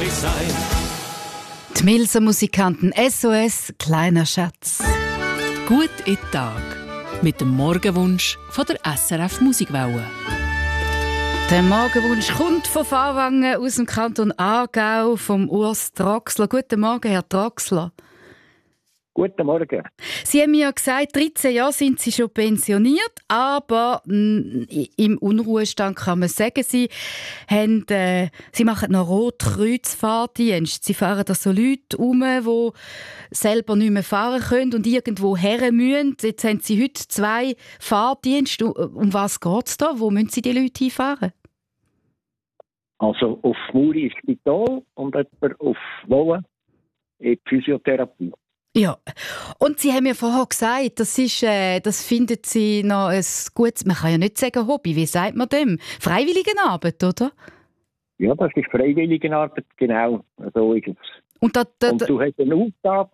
sein. Die Milser Musikanten SOS «Kleiner Schatz». Gut in den Tag. Mit dem Morgenwunsch von der SRF Musikwelle. Der Morgenwunsch kommt von Fahrwangen aus dem Kanton Aargau, vom Urs Troxler. Guten Morgen, Herr Troxler. Guten Morgen. Sie haben mir ja gesagt, 13 Jahre sind Sie schon pensioniert, aber im Unruhestand kann man sagen, Sie machen noch Rotkreuz-Fahrdienst. Sie fahren da so Leute um, die selber nicht mehr fahren können und irgendwo her müssen. Jetzt haben Sie heute 2 Fahrdienste. Um was geht es da? Wo müssen Sie die Leute hinfahren? Also auf Muri ins Spital und jemand auf Wolle in die Physiotherapie. Ja, und Sie haben mir vorher gesagt, das finden Sie noch ein gutes, man kann ja nicht sagen Hobby, wie sagt man dem? Freiwilligenarbeit, oder? Ja, das ist Freiwilligenarbeit, genau, so ist es. Und du hast eine Aufgabe,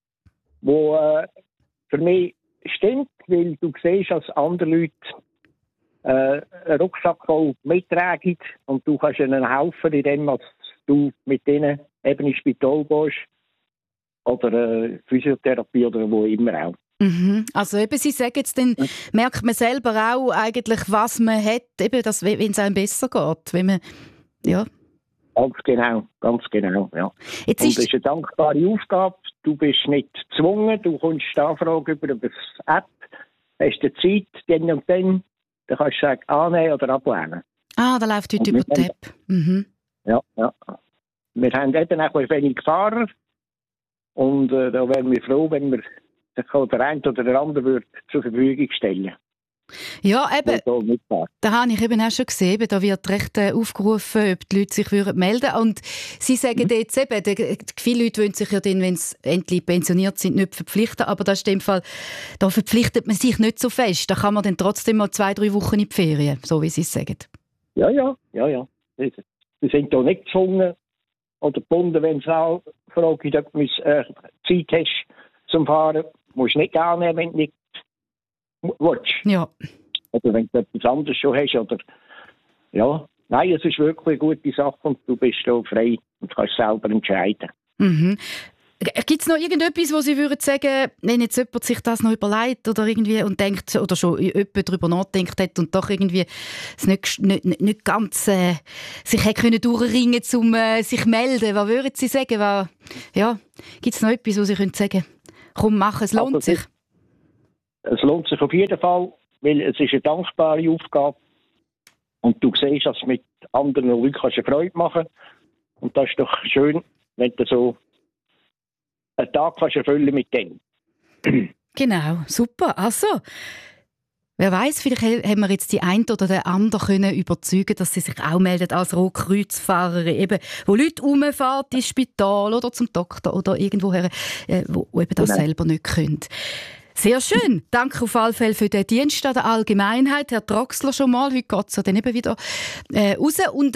die für mich stimmt, weil du siehst, dass andere Leute einen Rucksack voll mittragen und du kannst ihnen helfen, indem du mit denen eben ins Spital gehst. Oder Physiotherapie oder wo immer auch. Mhm. Also eben, Sie sagen jetzt, dann merkt man selber auch eigentlich, was man hat, eben, wenn es einem besser geht. Wenn man, ja. Ganz genau. Ja. Jetzt und das ist eine dankbare Aufgabe. Du bist nicht gezwungen, du kommst die Anfrage über das App, hast die Zeit, dann und dann kannst du sagen, annehmen oder ablehnen. Ah, da läuft heute über die App. Mhm. Ja. Wir haben eben auch wenig Fahrer. Und da wären wir froh, wenn wir der eine oder der andere würde zur Verfügung stellen. Ja, eben. Da habe ich eben auch schon gesehen, da wird recht aufgerufen, ob die Leute sich melden würden. Und Sie sagen jetzt eben, viele Leute wollen sich ja dann, wenn sie endlich pensioniert sind, nicht verpflichten. Aber das ist in dem Fall, da verpflichtet man sich nicht so fest. Da kann man dann trotzdem mal 2-3 Wochen in die Ferien, so wie Sie es sagen. Ja. Sie sind da nicht gezwungen. Oder gebunden, wenn sie auch fragen, ob du Zeit hast zum Fahren, musst du nicht annehmen, wenn du nicht willst. Ja. Oder wenn du etwas anderes schon hast. Oder, ja. Nein, es ist wirklich eine gute Sache und du bist da frei und kannst selber entscheiden. Mhm. Gibt es noch irgendetwas, wo Sie würden sagen, wenn jetzt jemand sich das noch überlegt oder irgendwie und denkt, oder schon jemand darüber nachdenkt hat und doch irgendwie es nicht ganz sich hätte können durchringen, um sich zu melden? Was würden Sie sagen? Gibt es noch etwas, wo Sie können sagen, komm, mach, es lohnt sich? Es lohnt sich auf jeden Fall, weil es ist eine dankbare Aufgabe und du siehst, dass du mit anderen Leuten eine Freude machen kannst. Und das ist doch schön, wenn du so einen Tag kannst du erfüllen mit dem. Genau, super. Also, wer weiß, vielleicht haben wir jetzt die einen oder den anderen können überzeugen, dass sie sich auch melden als Rotkreuzfahrer, eben, wo Leute rumfahren ins Spital oder zum Doktor oder irgendwoher, wo eben das selber nicht können. Sehr schön. Danke auf alle Fälle für den Dienst an der Allgemeinheit. Herr Troxler schon mal. Heute geht es ja dann eben wieder raus. Und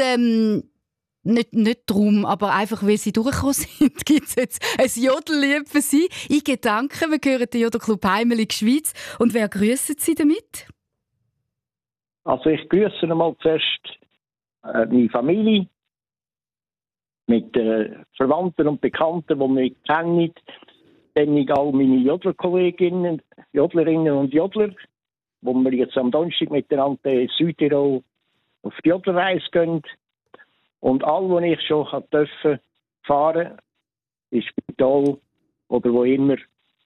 nicht darum, aber einfach, weil Sie durchgekommen sind, gibt es jetzt ein Jodellied für Sie. In Gedanken, wir hören den Jodelclub Heimelige Schweiz. Und wer grüssen Sie damit? Also ich grüße einmal zuerst meine Familie, mit Verwandten und Bekannten, die mich kennen. Dann all meine Jodlerkolleginnen, Jodlerinnen und Jodler, wo wir jetzt am Donnerstag miteinander in Südtirol auf die Jodlerreise gehen. Und alle, die ich schon fahren durfte, ins Spital oder wo immer,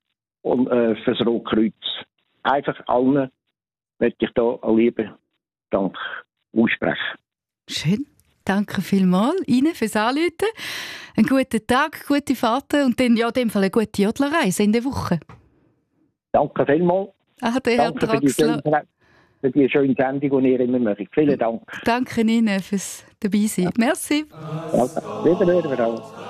fürs Rotkreuz. Einfach allen möchte ich da einen lieben Dank aussprechen. Schön. Danke vielmals Ihnen fürs Anrufen. Einen guten Tag, gute Fahrten und dann in dem Fall eine gute Jodlerreise in der Woche. Danke vielmals. Ade, Herr Troxler. Für die schöne Sendung, die ihr immer macht. Vielen Dank. Danke Ihnen fürs Dabeisein. Merci. Ja, wiederhören wir auch.